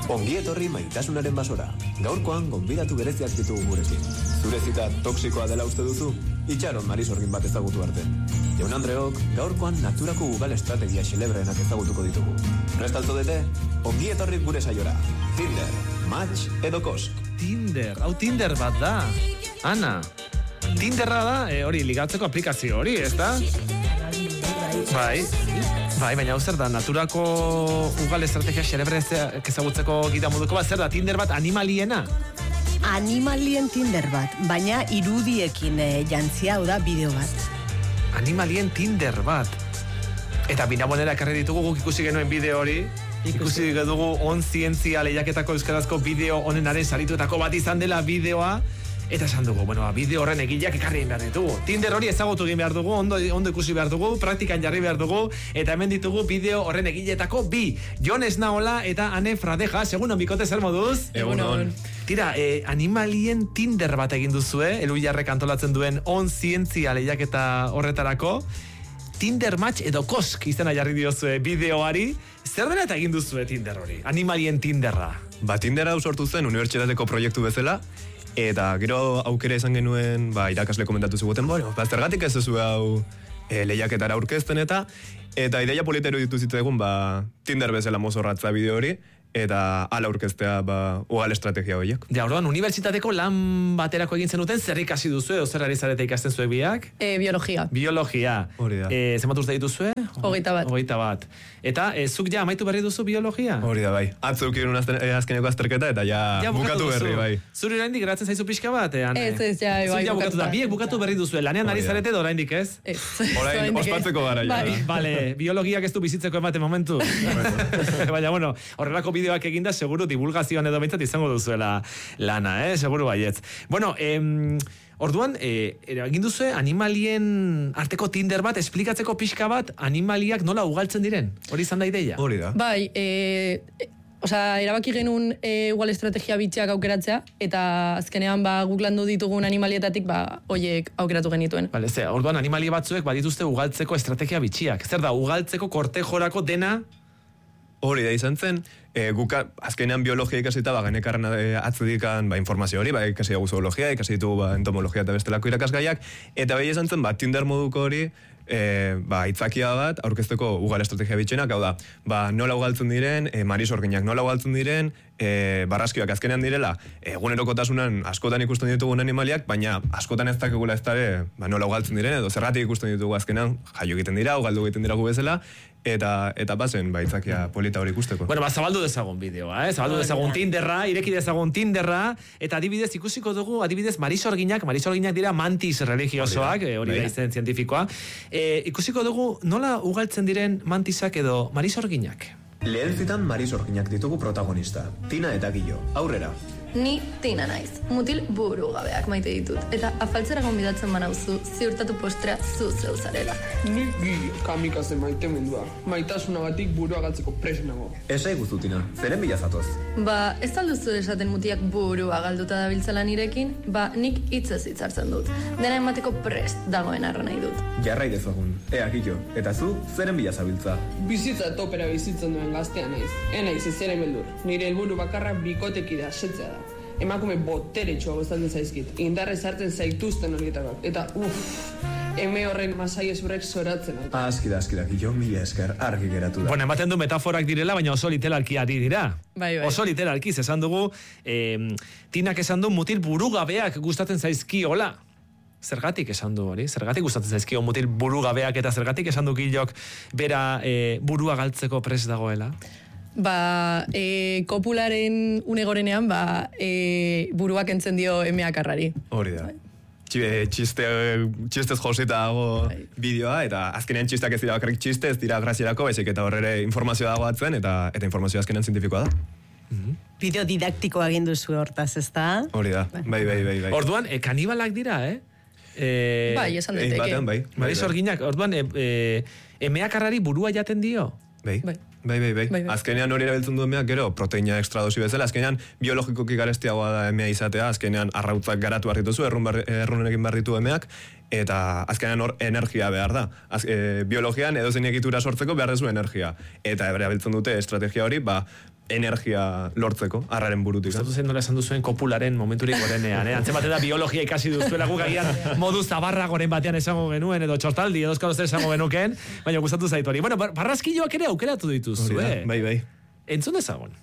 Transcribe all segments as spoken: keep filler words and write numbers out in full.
Ongi etorri maitasunaren basora. Gaurkoan gonbidatu bereziak ditugu gurekin. Zure zita toksikoa dela uste duzu? Itxaron Marisorgin bat ezagutu arte. Jaun Andreok, gaurkoan naturako ugal estrategia xelebreenak ezagutuko ditugu. Prest altzodete? Ongi etorri gure saiora. Tinder, Match edo Kosk. Tinder, hau Tinder bat da. Ana, Tinderra da, e, hori ligatzeko aplikazio hori, ez da? Bai, bai, baina hau zer da, naturako ugal estrategia xelebreak ezagutzeko gida moduko bat, zer da, Tinder bat animaliena? Animalien Tinder bat, baina irudiekin e, jantzia, hau da, bideo bat. Animalien Tinder bat. Eta binabonera ekarri ditugu guk ikusi genuen bideo hori, ikusi dugu on zientzia lehiaketako euskarazko bideo honenaren sarituetako bat izan dela bideoa, eta esan dugu, bueno, bideo horren egileak ekarri egin behar ditugu. Tinder hori ezagutu egin behar dugu, ondo, ondo ikusi behar dugu, praktikan jarri behar dugu, eta hemen ditugu bideo horren egileetako bi. Jon Esnaola eta Ane Fradeja, segun bikote zer moduz? Egunon. Tira, eh, animalien Tinder bat egin duzue, Eluiarrek antolatzen duen on zientzia lehiaketa horretarako. Tinder Match edo Kosk izena jarri diozue bideoari. Zer dela eta egin duzue Tinder hori? Animalien Tinderra. Ba, Tinder hau sortu zen unibertsitateko proiektu bezala, eta gero aukera izan genuen, ba, irakasle komentatu zuguten, bueno, ba, zergatik ez duzu hau e, lehiaketara aurkezten eta, eta ideia politero ditu zitzaigun, ba, Tinder bezala mozorratza bideo hori, eta ala aurkeztea ba, ugal estrategia horiek. Ja, orduan, unibertsitateko lan baterako egin zenuten, zer ikasi duzue, o zer ari zarete ikasten zuek biak? E, biologia. Biologia. Hori da. E, zenbat urte dituzue? Hogeita bat. Hogeita bat. Eta, e, zuk ja amaitu berri duzu biologia? Hori da, bai. Atzo ukiren azkeneko azterketa, eta ja, ja bukatu, bukatu berri, bai. Zuri oraindik geratzen zaizu pixka bat, eh, Ane? Ez, ez, ja, bai, Zuri ja bukatu da, bukatu. biek bukatu berri duzu, lanean ari zarete edo oraindik ez? Ez. Orain, ospatzeko gara, ja. Bai. Vale, biologiak ez du bizitzeko ematen momentu. Baina, bueno, horrelako bideoak eginda, seguru divulgazioan edo behintzat izango duzuela lana, eh? Seguru baietz. Bueno, em, orduan, eh, egin duzue animalien arteko Tinder bat, esplikatzeko pixka bat, animaliak nola ugaltzen diren? Hori izan da ideia? Hori da. Bai, e, e, osea, erabaki genuen e, igual estrategia bitxiak aukeratzea, eta azkenean ba, guk landu ditugun animalietatik ba, hoiek aukeratu genituen. Vale, ze, orduan animalia batzuek badituzte ugaltzeko estrategia bitxiak. Zer da, ugaltzeko kortejorako dena? Hori da izan zen, e, guka, azkenean biologia ikasita, ba, genekarren e, atzedikan ba, informazio hori, ba, ikasi dugu zoologia, ikasi ditugu ba, entomologia eta bestelako irakasgaiak, eta bai izan zen, ba, Tinder moduko hori, e, ba, itzakia bat, aurkezteko ugal estrategia bitxenak, hau da, ba, nola ugaltzen diren, e, marisorginak nola ugaltzen diren, e, barraskioak azkenean direla, egunerokotasunan askotan ikusten ditugun animaliak, baina askotan ez dakigula ez dare, ba, nola ugaltzen diren, edo zergatik ikusten ditugu azkenean, jaio egiten dira, ugaldu egiten dira gu bezala, eta eta bazen baitzakia polita hori ikusteko. Bueno, ba, zabaldu dezagun bideoa, eh? Zabaldu dezagun Tinderra, ireki dezagun Tinderra, eta adibidez ikusiko dugu, adibidez marisorginak, marisorginak dira mantis religiosoak, hori, hori da izen zientifikoa. E, ikusiko dugu nola ugaltzen diren mantisak edo marisorginak. Lehen zitan Marisorginak ditugu protagonista, Tina eta Gillo. Aurrera. Ni Tina naiz, mutil buru gabeak maite ditut, eta afaltzera gonbidatzen manauzu, ziurtatu postrea zu zeu zarela. Nik Gillo, kamikaze maite mendua, maitasunagatik burua galtzeko prest nago. Esai guzu, Tina, zeren bila zatoz? Ba, ez alduzu esaten mutiak burua galduta dabiltzela nirekin, ba, nik hitzez hitzartzen dut. Dena emateko prest dagoen arra nahi dut. Jarrai dezagun, ea Gillo, eta zu, zeren bila zabiltza? Bizitza topera bizitzen duen gaztea naiz. Enaiz ez ere beldur, nire helburu bakarra bikotekidea setzea da. Emakume boteretxoa gustatzen zaizkit, indarrez hartzen zaituzten horietakoak. Eta uff, eme horren masai ezurrek zoratzen. Aski da, aski da, Gillo, mila esker, argi geratu da. Bueno, ematen du metaforak direla, baina oso literalki ari dira. Bai, bai. Oso literalki, esan dugu, eh, Tinak esan du mutil burugabeak gustatzen zaizkiola. Zergatik esan du hori? Zergatik gustatzen zaizkio mutil burugabeak eta zergatik esan du Gillok bera eh, burua galtzeko prest dagoela? Ba, e, kopularen une gorenean, ba, e, buruak entzen dio emeak arrari. Hori da. Txiste, txistez josita dago bideoa, eta azkenean txistak ez dira bakarrik txiste, ez dira grazierako, baizik eta horrere informazioa dago atzen, eta, eta informazioa azkenean zientifikoa da. Mm-hmm. Bideo didaktikoa egin duzu hortaz, ez da? Hori da, bai, bai, bai, bai. Orduan, e, kanibalak dira, eh? E, bai, esan eh, daiteke. batean, bai. Marisorginak, orduan, e, e, emeak arrari burua jaten dio? Bai. Bai. Bai, bai, bai. Bai, bai. Azkenean hori erabiltzen du emeak, gero, proteina extra dosi bezala, azkenean biologikoki garestiagoa da emea izatea, azkenean arrautzak garatu behar dituzu, errun errunekin behar ditu emeak, eta azkenean hor energia behar da. Az, e, biologian edozein egitura sortzeko behar dezu energia. Eta erabiltzen dute estrategia hori, ba, energia lortzeko, arraren burutik. Gustatu zen nola esan duzuen kopularen momenturik gorenean, eh? Antzemate da biologia ikasi duzuela guk agian modu zabarra goren batean esango genuen, edo txortaldi, edo euskal esango genuken, baina gustatu zaitu hori. Bueno, barraskilloak ere aukeratu dituzu, eh? Bai, bai. Entzun dezagun.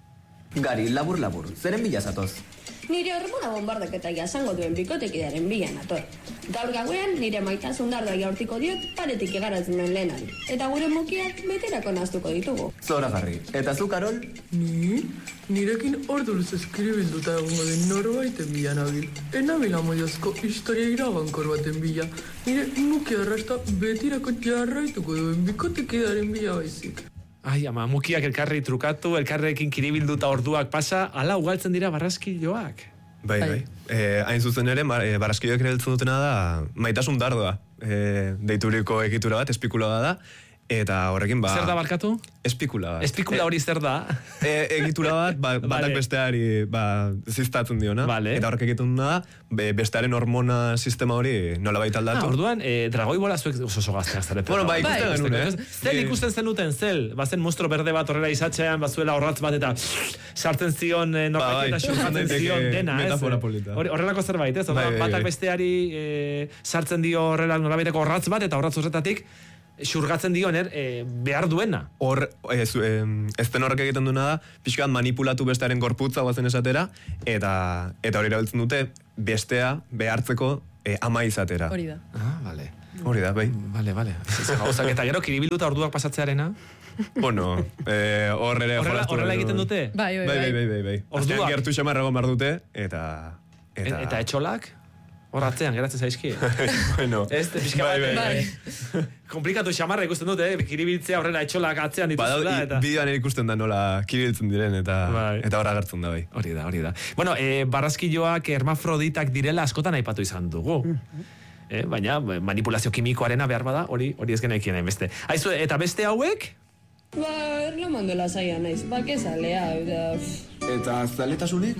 Gari, labur, labur, zeren bila zatoz? Nire hormona bombardaketa jasango duen bikotekidearen bilan ator. Gaur gauean nire maitasun dardoa jaurtiko diot paretik igaratzen duen lehenari. Eta gure mukiak beterako naztuko ditugu. Zora jarri. Eta zu, Karol? Ni? Nirekin orduruz eskribilduta egongo den norbaiten bila nabil. Enabil amoiozko historia irabankor baten bila. Nire mukia arrasta betirako jarraituko duen bikotekidearen bila baizik. Ai, ama, mukiak elkarri trukatu, elkarrekin kiribilduta orduak pasa, ala ugaltzen dira barraskilloak. Bai, bai. Eh, hain zuzen ere, e, barraskilloak ere heltzen dutena da, maitasun dardoa. E, deituriko egitura bat, espikula da, eta horrekin ba... Zer da barkatu? Espikula bat. Espikula hori zer da? E, egitura bat, ba, batak vale. Besteari ba, ziztatzen diona. Vale. Eta horrek egiten da, be, bestearen hormona sistema hori nola baita aldatu. Ah, orduan, e, dragoi bola zuek oso oso gazteak zarete. Bueno, ba, ikusten genuen, eh? Zel ikusten zenuten, zel? Bazen monstro berde bat horrela izatxean, bazuela horratz bat eta sartzen zion e, norbait eta xurgatzen zion dena, ez? Metafora polita. Horrelako zerbait, ez? Bai, batak besteari e, sartzen dio horrela norabaiteko horratz bat eta horratz horretatik xurgatzen dion, er, e, behar duena. Hor, ez, ez den horrek egiten duena da, pixkat manipulatu bestearen gorputza guazen esatera, eta eta hori erabiltzen dute bestea behartzeko e, ama izatera. Hori da. Ah, vale. Hori da, bai. Vale, vale. Gauzak, eta gero kiribilduta orduak pasatzearena? Bueno, eh, hor ere jolastu. Horrela egiten dute? Bai, bai, bai. bai, bai, bai. Aztean gertu xamarrago mar dute, eta... Eta, eta etxolak? Horratzean, geratzen zaizki. Bueno. Ez, pixka bai, bat, bai, bai. Komplikatu xamarra ikusten dute, eh? Kiribiltzea horrela etxolak atzean dituzula. Ba, eta... bideoan ikusten da nola kiribiltzen diren, eta bai. Eta horra gertzen da, bai. Hori da, hori da. Bueno, eh, barraskilloak hermafroditak direla askotan aipatu izan dugu. eh, baina manipulazio kimikoarena behar bada, hori hori ez genaikien hain beste. Aizu, eta beste hauek? Ba, erlamando lasaia naiz, bakezalea, eta... Eta zaletasunik?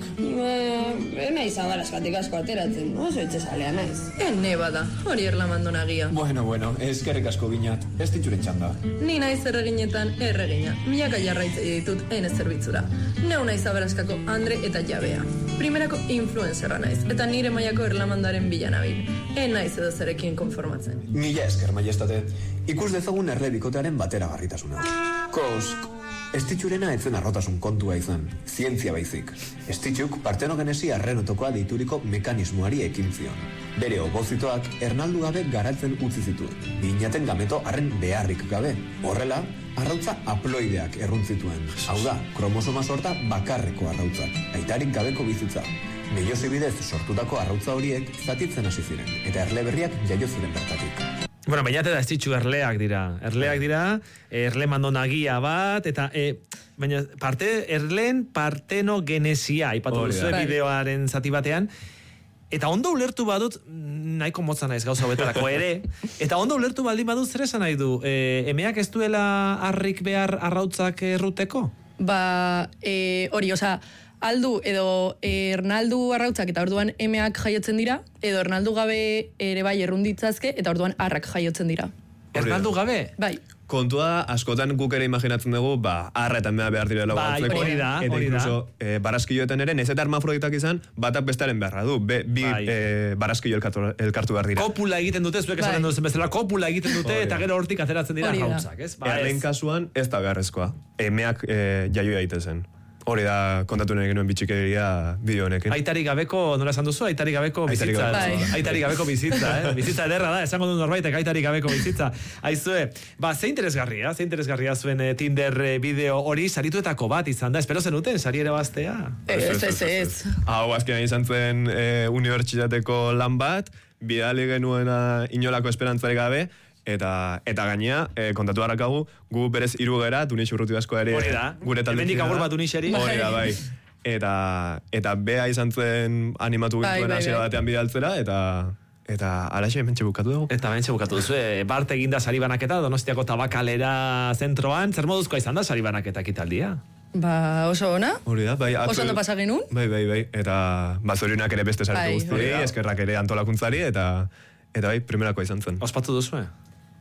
Ba, naiz abaraskatik asko ateratzen, oso etxezalea naiz. Ene bada, hori erlamando nagia. Bueno, bueno, eskerrik asko binat, ez ditzuren txanda. Ni naiz erreginetan erregina, milaka jarraitzei ditut ene zerbitzura. Neu naiz abaraskako Andre eta Jabea. Primerako influencerra naiz, eta nire mailako erlamandaren bilanabil. En naiz edo zerekin konformatzen. Mila esker, maiestate. Ikus dezagun erle bikotearen batera garritasuna. Kosk, Estitxurena etzen arrotasun kontua izan, zientzia baizik. Estitxuk partenogenesi arrenotokoa deituriko mekanismoari ekin zion. Bere obozitoak ernaldu gabe garatzen utzi zituen. Binaten gameto arren beharrik gabe. Horrela, arrautza haploideak erruntzituen. Hau da, kromosoma sorta bakarreko arrautzak. Aitarik gabeko bizitza. Meiosi bidez sortutako arrautza horiek zatitzen hasi ziren, eta erle berriak jaio ziren bertatik. Bueno, bainate da estitxu erleak dira. Erleak dira, erle mandonagia bat, eta, e, baina, parte, erleen partenogenesia, ipatu duzu bideoaren zati batean, eta ondo ulertu badut, nahiko motza naiz gauza betarako ere, eta ondo ulertu baldin badut zer esan nahi du, e, emeak ez duela harrik behar arrautzak erruteko? Ba, e, hori, oza, aldu edo ernaldu arrautzak eta orduan emeak jaiotzen dira, edo ernaldu gabe ere bai errunditzazke eta orduan arrak jaiotzen dira. Ernaldu gabe? Bai. Kontua, askotan guk ere imaginatzen dugu, ba, arra eta emea behar direla bai, hori da, eta hori da. incluso e, baraskilloetan ere, nez eta hermafroditak izan, batak bestaren beharra du, Be, bi bai. e, baraskillo elkartu, elkartu behar dira. Kopula egiten dute, zuek esaten duzen bezala, kopula egiten dute, eta gero hortik ateratzen dira arrautzak, ez? Ba, Erleen kasuan, ez da beharrezkoa. Emeak e, jaio daitezen. Hori da kontatu nahi genuen bitxikeria bideo honekin. Aitari gabeko, nola esan duzu? Aitari gabeko Aitari bizitza. Gabeko. Aitari gabeko bizitza, eh? Bizitza ederra da, esango du norbaitek aitari gabeko bizitza. Aizue, ba, ze interesgarria, ze interesgarria zuen eh, Tinder eh, bideo hori sarituetako bat izan da. Espero zenuten, sari ere baztea? Ez, ez, ez. Hau, azkenean izan zen eh, unibertsitateko lan bat, bidali genuena inolako esperantzarik gabe, Eta eta gainea, eh, kontatu harrakagu, gu berez hiru gera, Tunix urruti asko ere gure talde. Hemendik agur bat Tunixeri. Hori da, bai. Eta, eta bea izan zen animatu gintuen bai, hasiera bai, batean bidaltzera, eta eta alaxe hementxe bukatu dugu. Eta hementxe bukatu duzu, e, bart eginda sari banaketa, Donostiako Tabakalera zentroan, zer moduzkoa izan da sari banaketa ekitaldia? Ba, oso ona. Hori da, bai. Oso ondo pasa genuen. Bai, bai, bai. Eta bazorionak ere beste saritu bai, guzti, eskerrak ere antolakuntzari, eta eta bai, primerakoa izan zen. Ospatu duzu, eh?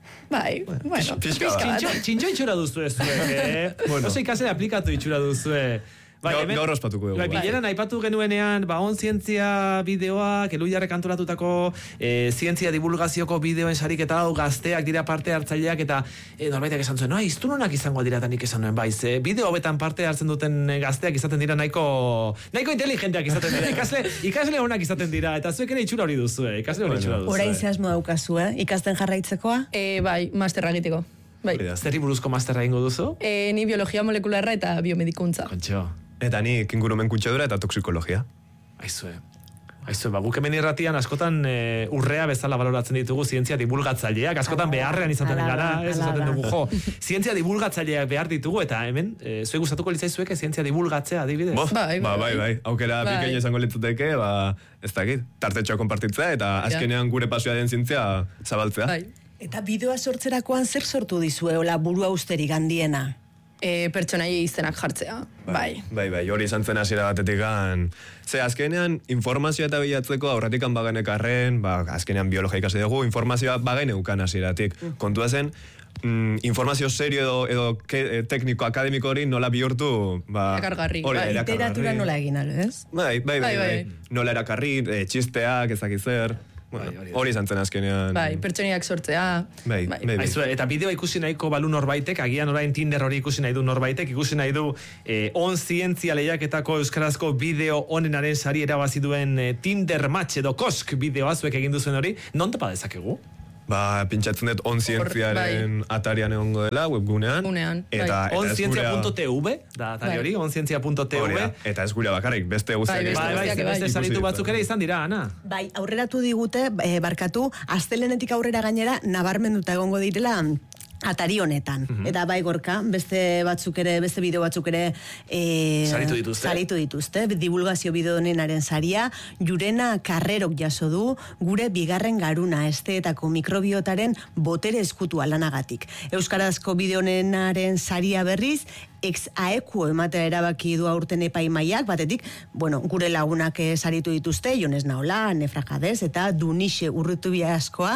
Bai, bueno, pizka bat. Txintxo itxura duzu ez zuek, eh? Bueno. Oso ikasle aplikatu itxura duzu, Bai, gaur, gaur ospatuko dugu. Bai, bileran aipatu genuenean, ba, on zientzia bideoak, Elujarrek antolatutako e, zientzia divulgazioko bideoen sariketa hau gazteak dira parte hartzaileak eta e, norbaitek esan zuen, no, iztunonak izango dira eta nik esan nuen, bai, ze bideo hobetan parte hartzen duten gazteak izaten dira nahiko nahiko inteligenteak izaten dira, ikasle, ikasle honak izaten dira, eta zuek ere itxura hori duzue, ikasle hori itxura duzue. Orain zehazmo daukazu, eh? Ikasten jarraitzekoa? E, bai, masterra egiteko. Bai. Zerri buruzko masterra egingo duzu? E, ni biologia molekularra eta biomedikuntza. Kontxo. Eta ni ingurumen kutsadura eta toksikologia. Aizue. Aizue, ba, guk hemen irratian askotan e, urrea bezala baloratzen ditugu zientzia divulgatzaileak, askotan beharrean izaten gara, ez esaten dugu, jo, zientzia divulgatzaileak behar ditugu, eta hemen, e, zuek gustatuko litzaizuek zientzia divulgatzea, adibidez? Bo, bai, ba, bai, bai, aukera bai. bikaina izango litzateke, ba, ez dakit, tartetxoa konpartitzea, eta azkenean gure pasioa den zientzia zabaltzea. Bai. Eta bideoa sortzerakoan zer sortu dizue, ola burua usterik handiena? E, pertsonaia izenak jartzea, bai. Bai, bai, hori izan zen hasiera batetik an. Ze, azkenean, informazioa eta bilatzeko aurretikan baganek arren, ba, azkenean biologia ikasi dugu, informazioa bagene ukan hasieratik. Mm. Kontua zen, mm, informazio serio edo, edo ke, e, tekniko, akademiko hori nola bihurtu, ba... Erakargarri, bai. Literatura nola egin, ez? Bai, bai, bai, bai. bai. Nola erakarri, e, txisteak, ezakizer... Bueno, hori izan zen azkenean. Bai, pertsoniak sortzea. Bai, bai, bai. Aizue, eta bideoa ikusi nahiko balu norbaitek, agian orain Tinder hori ikusi nahi du norbaitek, ikusi nahi du eh, on zientzia lehiaketako euskarazko bideo onenaren sari erabazi duen eh, Tinder match edo kosk bideoa zuek egin duzuen hori, non topa dezakegu? Ba, pintxatzen dut on zientziaren bai. Atarian egongo dela, webgunean. Gunean, eta, bai. on zientzia punto t v, da atari hori, on zientzia punto t v. Eta ez gure bakarrik, beste guztiak. Bai, bai, bai, beste saritu batzuk ere izan dira, Ana. Bai, aurreratu digute, e, barkatu, astelenetik aurrera gainera, nabarmenduta egongo direla atari honetan. Mm-hmm. Eta bai Gorka, beste batzuk ere, beste bideo batzuk ere e, saritu dituzte. Saritu dituzte, divulgazio bideo honenaren saria, Jurena Karrerok jaso du gure bigarren garuna esteetako mikrobiotaren botere eskutua lanagatik. Euskarazko bideo honenaren saria berriz, ex aequo ematea erabaki du aurten epaimaiak, batetik, bueno, gure lagunak saritu dituzte, Jones Naola, Nefra Jadez, eta Dunixe Urrutubia askoa,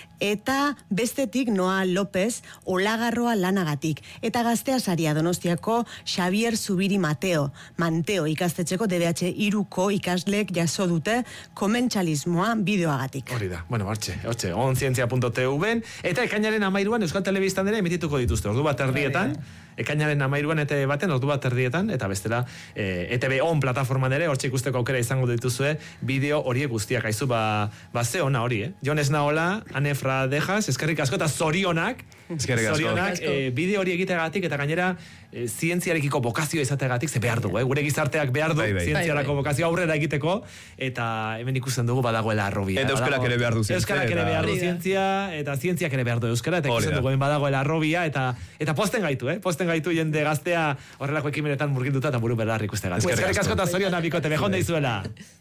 eta bestetik Noa López Olagarroa lanagatik, eta gaztea saria Donostiako Xavier Zubiri Mateo, Manteo ikastetxeko D B H iruko ikasleek jaso dute komentxalismoa bideoagatik. Hori da, bueno, hortxe, hortxe, on zientzia punto t v, eta ekainaren amairuan Euskal Telebistan ere emitituko dituzte, ordu bat erdietan, ekainaren amairuan E T V baten, ordu bat erdietan, eta bestela e, E T V on plataforman ere, hortxe ikusteko aukera izango dituzue, bideo horiek guztiak, aizu, ba, ba ze ona hori, eh? Jones Naola, Anefra Dejas, eskerrik asko, eta zorionak, eskerrik asko. Zorionak, e, bideo hori egiteagatik, eta gainera, e, zientziarekiko bokazio izateagatik, ze behar dugu, eh? Gure gizarteak behar du, bai, bai. zientziarako bokazio aurrera egiteko, eta hemen ikusten dugu badagoela arrobia. Eta euskarak ere behar du zientzia. Euskarak ere behar du zientzia, eta zientziak ere behar du euskara, eta ikusten dugu hemen badagoela arrobia, eta, eta posten gaitu, eh? Posten gaitu jende gaztea horrelako ekimenetan murgilduta eta buru belarri ikustegatik. Eskerrik asko eta zoriona bikote, mejón deizuela.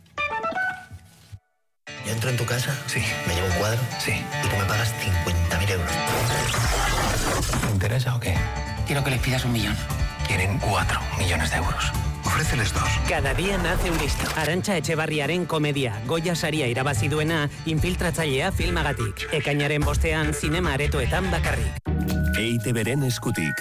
Yo entro en tu casa, sí, me llevo un cuadro, sí, y tú me pagas cincuenta mil euros. ¿Te interesa o qué? Quiero que les pidas un millón. Quieren cuatro millones de euros. Ofréceles dos. Cada día nace un listo. Arantxa Etxebarriaren komedia, Goya saria irabazi duena, infiltratzailea filmagatik. Ekainaren bostean, zinema aretoetan bakarrik. E I Te Beren eskutik.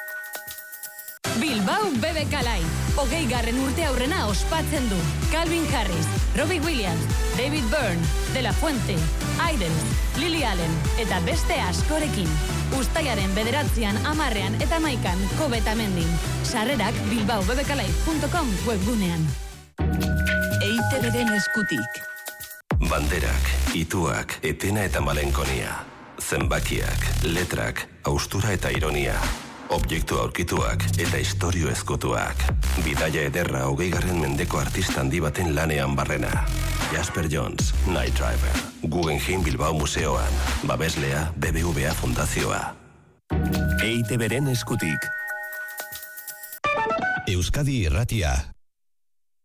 Bilbao B B K Live, hogei garren urte aurrena ospatzen du. Calvin Harris, Robbie Williams, David Byrne, De La Fuente, Idols, Lily Allen eta beste askorekin. Uztailaren bederatzean, amarrean eta maikan Kobetamendin. Sarrerak bilbao b b k live punto com webgunean. E I Te Beren eskutik. Banderak, ituak, etena eta malenkonia. Zenbakiak, letrak, austura eta ironia. Objektu aurkituak eta istorio ezkutuak. Bidaia ederra hogeigarren mendeko artista handi baten lanean barrena. Jasper Jones, Night Driver. Guggenheim Bilbao Museoan. Babeslea B B V A Fundazioa. E I Te Beren eskutik. Euskadi Irratia.